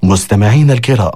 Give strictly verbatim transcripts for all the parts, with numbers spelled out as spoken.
مستمعين الكرام،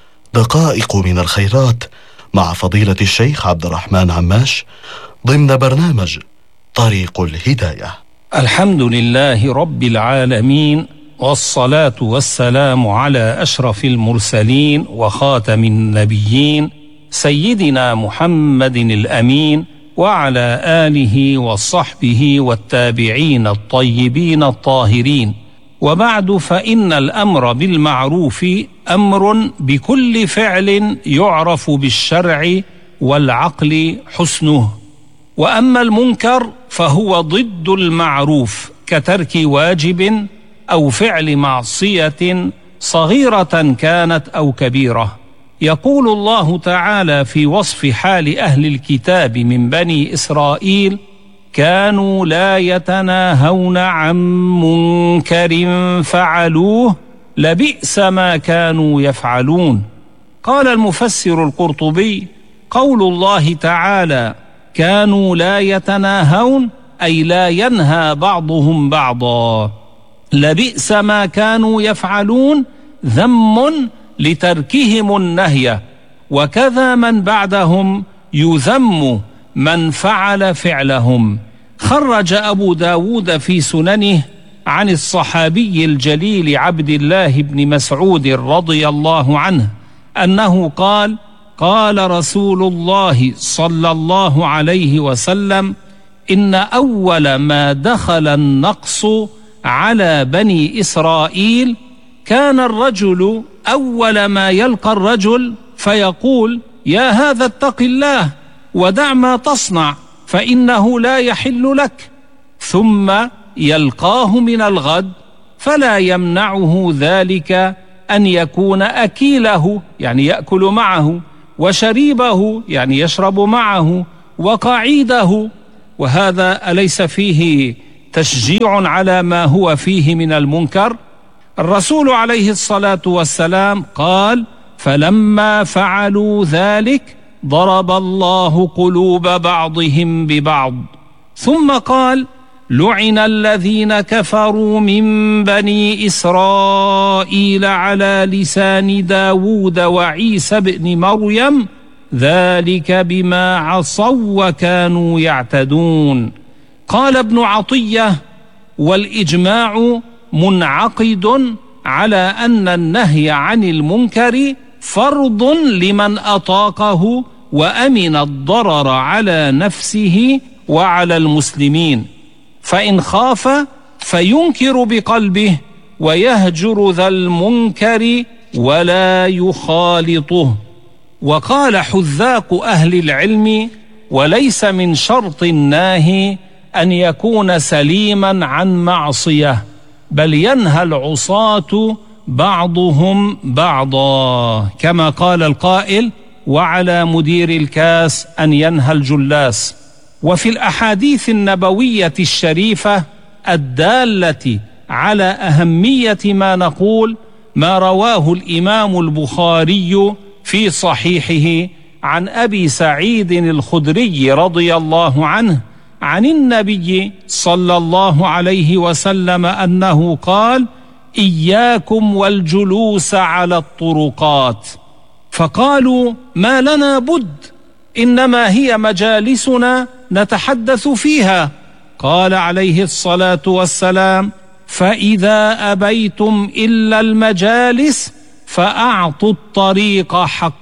دقائق من الخيرات مع فضيلة الشيخ عبد الرحمن عماش ضمن برنامج طريق الهداية. الحمد لله رب العالمين، والصلاة والسلام على أشرف المرسلين وخاتم النبيين سيدنا محمد الأمين، وعلى آله وصحبه والتابعين الطيبين الطاهرين. وبعد، فإن الأمر بالمعروف أمر بكل فعل يعرف بالشرع والعقل حسنه، وأما المنكر فهو ضد المعروف كترك واجب أو فعل معصية صغيرة كانت أو كبيرة. يقول الله تعالى في وصف حال أهل الكتاب من بني إسرائيل: كانوا لا يتناهون عن منكر فعلوه لبئس ما كانوا يفعلون. قال المفسر القرطبي: قول الله تعالى كانوا لا يتناهون أي لا ينهى بعضهم بعضا، لبئس ما كانوا يفعلون ذم لتركهم النهي، وكذا من بعدهم يذم من فعل فعلهم. خرج أبو داود في سننه عن الصحابي الجليل عبد الله بن مسعود رضي الله عنه أنه قال: قال رسول الله صلى الله عليه وسلم: إن أول ما دخل النقص على بني إسرائيل كان الرجل أول ما يلقى الرجل فيقول: يا هذا اتق الله ودع ما تصنع فإنه لا يحل لك، ثم يلقاه من الغد فلا يمنعه ذلك أن يكون أكيله يعني يأكل معه، وشريبه يعني يشرب معه، وقعيده. وهذا أليس فيه تشجيع على ما هو فيه من المنكر؟ الرسول عليه الصلاة والسلام قال: فلما فعلوا ذلك ضرب الله قلوب بعضهم ببعض. ثم قال: لعن الذين كفروا من بني إسرائيل على لسان داود وعيسى بن مريم ذلك بما عصوا وكانوا يعتدون. قال ابن عطية: والإجماع منعقد على أن النهي عن المنكر فرض لمن أطاقه وأمن الضرر على نفسه وعلى المسلمين، فإن خاف فينكر بقلبه ويهجر ذا المنكر ولا يخالطه. وقال حذاق أهل العلم: وليس من شرط الناهي أن يكون سليما عن معصية، بل ينهى العصاة بعضهم بعضا، كما قال القائل: وعلى مدير الكاس أن ينهى الجلاس. وفي الأحاديث النبوية الشريفة الدالة على أهمية ما نقول ما رواه الإمام البخاري في صحيحه عن أبي سعيد الخدري رضي الله عنه عن النبي صلى الله عليه وسلم أنه قال: إياكم والجلوس على الطرقات. فقالوا: ما لنا بد، إنما هي مجالسنا نتحدث فيها. قال عليه الصلاة والسلام: فإذا أبيتم إلا المجالس فأعطوا الطريق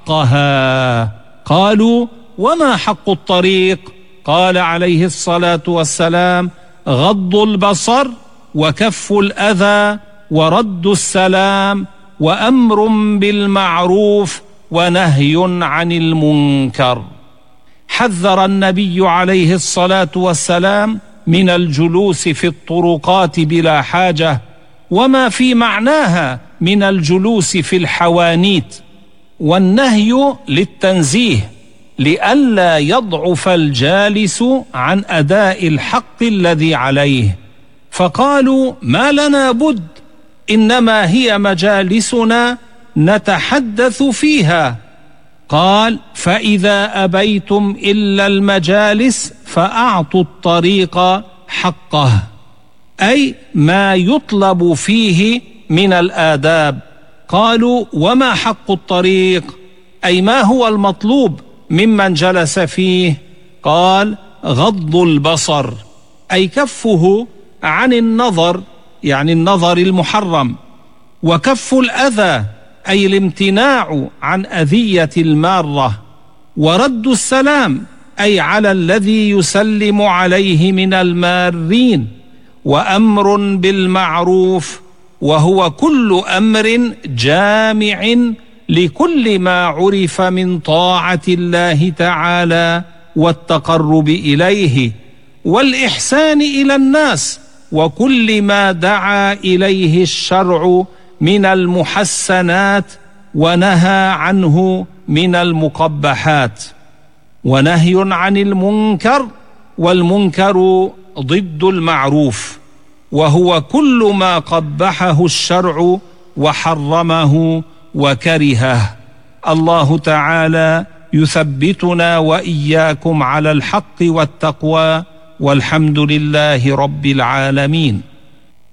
حقها. قالوا: وما حق الطريق؟ قال عليه الصلاة والسلام: غض البصر وكف الأذى ورد السلام وأمر بالمعروف ونهي عن المنكر. حذر النبي عليه الصلاة والسلام من الجلوس في الطرقات بلا حاجة، وما في معناها من الجلوس في الحوانيت، والنهي للتنزيه لئلا يضعف الجالس عن أداء الحق الذي عليه. فقالوا: ما لنا بد، إنما هي مجالسنا نتحدث فيها. قال: فإذا أبيتم إلا المجالس فأعطوا الطريق حقه، أي ما يطلب فيه من الآداب. قالوا: وما حق الطريق؟ أي ما هو المطلوب ممن جلس فيه؟ قال: غض البصر، أي كفه عن النظر، يعني النظر المحرم، وكف الأذى، أي الامتناع عن أذية المارة، ورد السلام، أي على الذي يسلم عليه من المارين، وأمر بالمعروف، وهو كل أمر جامع لكل ما عرف من طاعة الله تعالى والتقرب إليه، والإحسان إلى الناس، وكل ما دعا إليه الشرع من المحسنات ونهى عنه من المقبحات. ونهي عن المنكر، والمنكر ضد المعروف، وهو كل ما قبحه الشرع وحرمه وكرهه. الله تعالى يثبتنا وإياكم على الحق والتقوى، والحمد لله رب العالمين.